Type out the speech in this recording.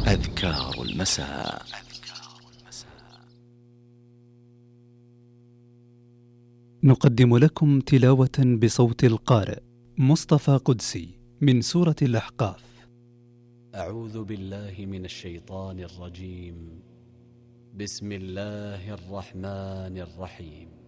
أذكار المساء. نقدم لكم تلاوة بصوت القارئ مصطفى قدسي من سورة الأحقاف. أعوذ بالله من الشيطان الرجيم. بسم الله الرحمن الرحيم.